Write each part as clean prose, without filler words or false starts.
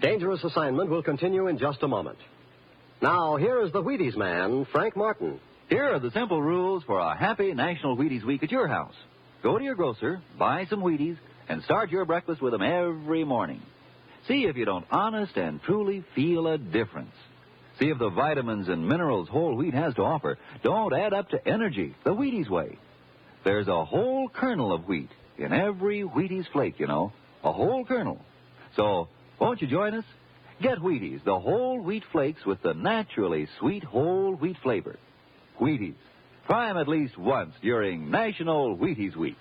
Dangerous Assignment will continue in just a moment. Now, here is the Wheaties man, Frank Martin. Here are the simple rules for a happy National Wheaties week at your house. Go to your grocer, buy some Wheaties, and start your breakfast with them every morning. See if you don't honest and truly feel a difference. See if the vitamins and minerals whole wheat has to offer don't add up to energy the Wheaties way. There's a whole kernel of wheat in every Wheaties flake, you know. A whole kernel. So, won't you join us? Get Wheaties, the whole wheat flakes with the naturally sweet whole wheat flavor. Wheaties. Try them at least once during National Wheaties Week.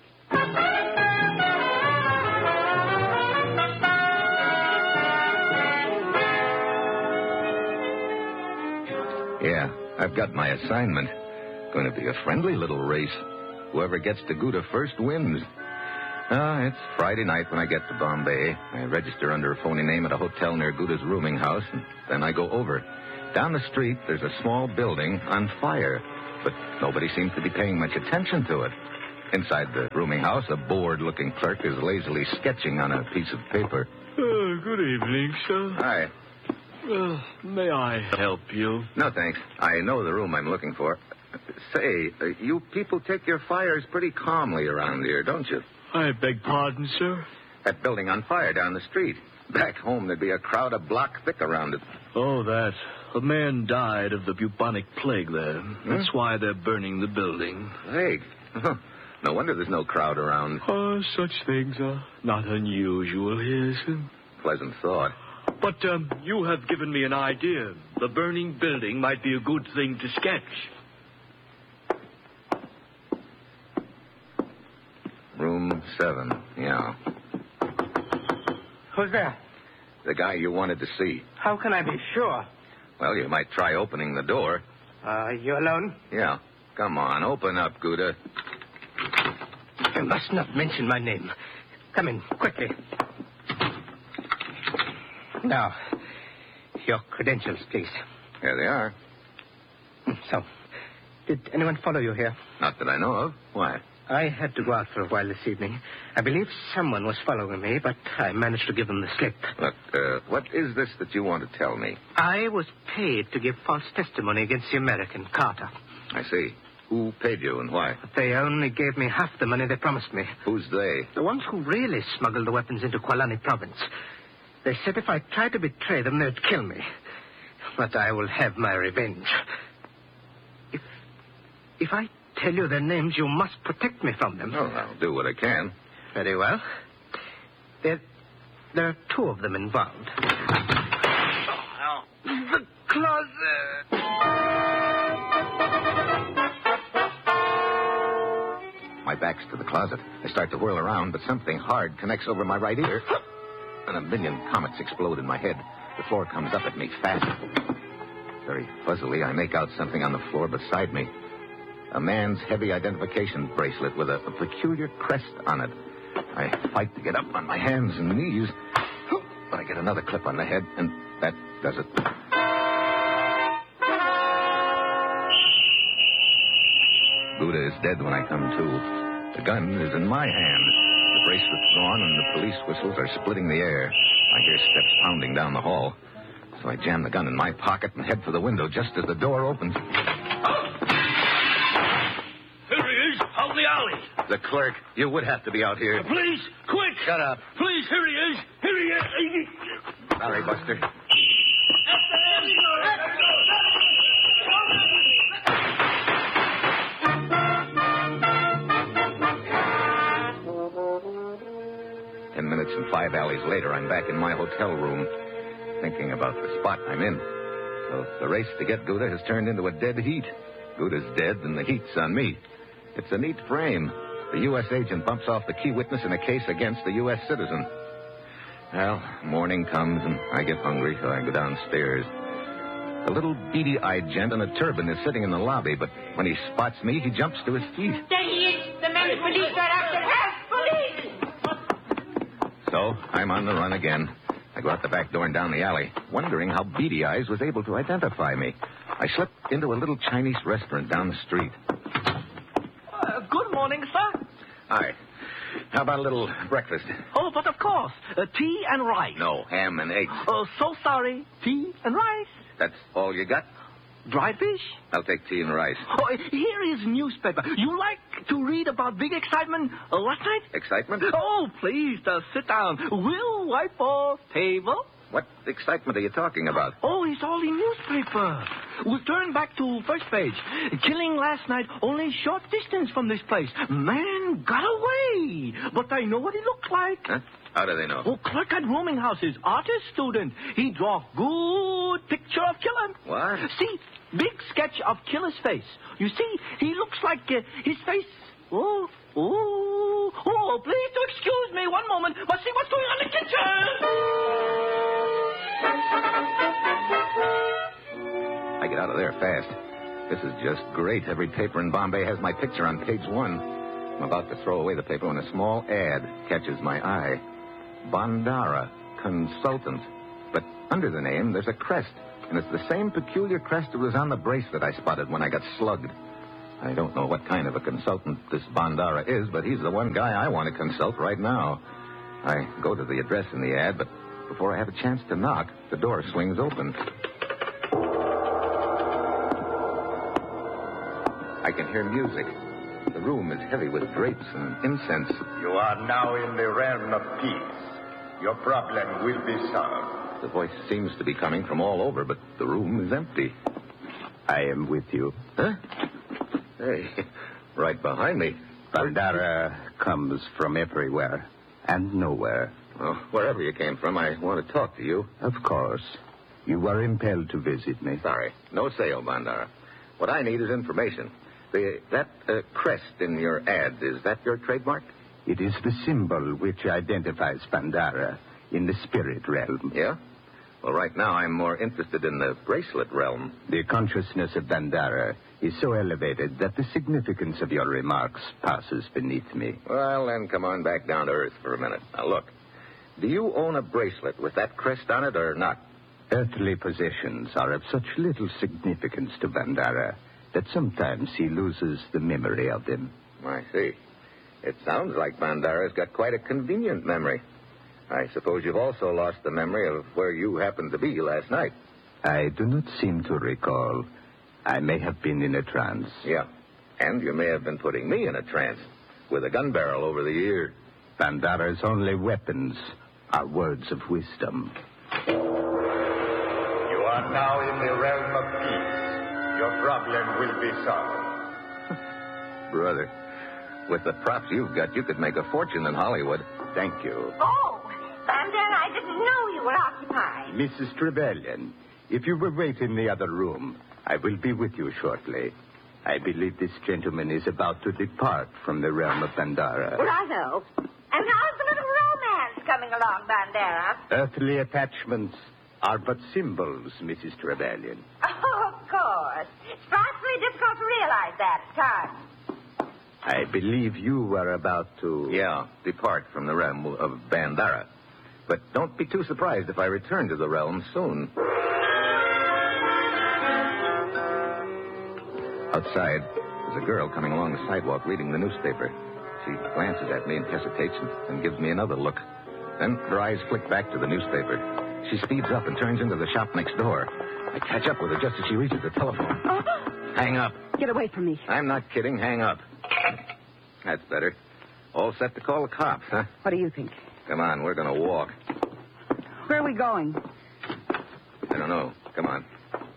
Yeah, I've got my assignment. Going to be a friendly little race. Whoever gets to Gouda first wins. It's Friday night when I get to Bombay. I register under a phony name at a hotel near Gouda's rooming house, and then I go over. Down the street, there's a small building on fire, but nobody seems to be paying much attention to it. Inside the rooming house, a bored-looking clerk is lazily sketching on a piece of paper. Good evening, sir. Hi. May I help you? No, thanks. I know the room I'm looking for. Say, you people take your fires pretty calmly around here, don't you? I beg pardon, sir? That building on fire down the street. Back home, there'd be a crowd a block thick around it. Oh, that. A man died of the bubonic plague there. That's why they're burning the building. Plague? No wonder there's no crowd around. Oh, such things are not unusual here, sir. Pleasant thought. But you have given me an idea. The burning building might be a good thing to sketch. Room 7, yeah. Who's there? The guy you wanted to see. How can I be sure? Well, you might try opening the door. You alone? Yeah. Come on, open up, Gouda. You must not mention my name. Come in, quickly. Now, your credentials, please. Here they are. So, did anyone follow you here? Not that I know of. Why? I had to go out for a while this evening. I believe someone was following me, but I managed to give them the slip. Look, what is this that you want to tell me? I was paid to give false testimony against the American, Carter. I see. Who paid you and why? But they only gave me half the money they promised me. Who's they? The ones who really smuggled the weapons into Kualani province. They said if I tried to betray them, they'd kill me. But I will have my revenge. If I tell you their names, you must protect me from them. Oh, I'll do what I can. Very well. There are 2 of them involved. The closet! My back's to the closet. I start to whirl around, but something hard connects over my right ear. And a million comets explode in my head. The floor comes up at me fast. Very fuzzily, I make out something on the floor beside me. A man's heavy identification bracelet with a peculiar crest on it. I fight to get up on my hands and knees, but I get another clip on the head, and that does it. Gouda is dead when I come to. The gun is in my hand. The bracelet's gone, and the police whistles are splitting the air. I hear steps pounding down the hall. So I jam the gun in my pocket and head for the window just as the door opens. Out in the alley. The clerk. You would have to be out here. Please, quick. Shut up. Please, here he is. Here he is. Sorry, Buster. Ten minutes and 5 alleys later, I'm back in my hotel room, thinking about the spot I'm in. So the race to get Gouda has turned into a dead heat. Gouda's dead, and the heat's on me. It's a neat frame. The U.S. agent bumps off the key witness in a case against the U.S. citizen. Well, morning comes, and I get hungry, so I go downstairs. The little beady-eyed gent in a turban is sitting in the lobby, but when he spots me, he jumps to his feet. There he is! The men police are after help! Police! So I'm on the run again. I go out the back door and down the alley, wondering how Beady Eyes was able to identify me. I slip into a little Chinese restaurant down the street. Good morning, sir. Hi. How about a little breakfast? Oh, but of course. Tea and rice. No, ham and eggs. Oh, so sorry. Tea and rice. That's all you got? Dried fish. I'll take tea and rice. Oh, here is newspaper. You like to read about big excitement last night? Excitement? Oh, please, sit down. We'll wipe off table. What excitement are you talking about? Oh, it's all in newspaper. We'll turn back to first page. Killing last night, only short distance from this place. Man got away. But I know what he looked like. Huh? How do they know? Oh, clerk at rooming houses, artist student. He draw good picture of killer. What? See, big sketch of killer's face. You see, he looks like his face. Oh, please do excuse me 1 moment. Must see what's going on in the kitchen. I get out of there fast. This is just great. Every paper in Bombay has my picture on page 1. I'm about to throw away the paper when a small ad catches my eye. Bandara, consultant. But under the name, there's a crest. And it's the same peculiar crest that was on the bracelet I spotted when I got slugged. I don't know what kind of a consultant this Bandara is, but he's the one guy I want to consult right now. I go to the address in the ad, but before I have a chance to knock, the door swings open. I can hear music. The room is heavy with drapes and incense. You are now in the realm of peace. Your problem will be solved. The voice seems to be coming from all over, but the room is empty. I am with you. Huh? Hey, right behind me. Bandara comes from everywhere and nowhere. Well, wherever you came from, I want to talk to you. Of course. You were impelled to visit me. Sorry. No sale, Bandara. What I need is information. That crest in your ad, is that your trademark? It is the symbol which identifies Bandara in the spirit realm. Yeah? Well, right now I'm more interested in the bracelet realm. The consciousness of Bandara is so elevated that the significance of your remarks passes beneath me. Well, then come on back down to earth for a minute. Now, look. Do you own a bracelet with that crest on it or not? Earthly possessions are of such little significance to Bandara that sometimes he loses the memory of them. I see. It sounds like Bandara's got quite a convenient memory. I suppose you've also lost the memory of where you happened to be last night. I do not seem to recall. I may have been in a trance. Yeah. And you may have been putting me in a trance with a gun barrel over the ear. Bandara's only weapons are words of wisdom. You are now in the realm of peace. Your problem will be solved. Brother, with the props you've got, you could make a fortune in Hollywood. Thank you. Oh, Bandara, I didn't know you were occupied. Mrs. Trevelyan, if you will wait in the other room, I will be with you shortly. I believe this gentleman is about to depart from the realm of Bandara. Righto. And how's the little romance coming along, Bandara? Earthly attachments are but symbols, Mrs. Trevelyan. Oh, of course. It's frightfully difficult to realize that at times. I believe you were about to... Yeah, depart from the realm of Bandara. But don't be too surprised if I return to the realm soon. Outside, there's a girl coming along the sidewalk reading the newspaper. She glances at me and hesitates and gives me another look. Then her eyes flick back to the newspaper. She speeds up and turns into the shop next door. I catch up with her just as she reaches the telephone. Oh. Hang up. Get away from me. I'm not kidding. Hang up. That's better. All set to call the cops, huh? What do you think? Come on, we're going to walk. Where are we going? I don't know. Come on.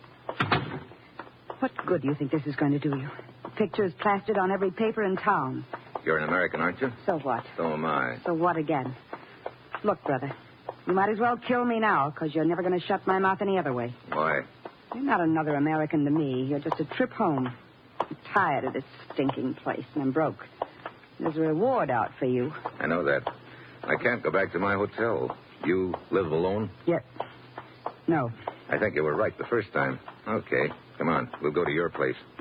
What good do you think this is going to do you? Pictures plastered on every paper in town. You're an American, aren't you? So what? So am I. So what again? Look, brother, you might as well kill me now, because you're never going to shut my mouth any other way. Why? You're not another American to me. You're just a trip home. I'm tired of this stinking place, and I'm broke. There's a reward out for you. I know that. I can't go back to my hotel. You live alone? Yet. No. I think you were right the first time. Okay. Come on. We'll go to your place.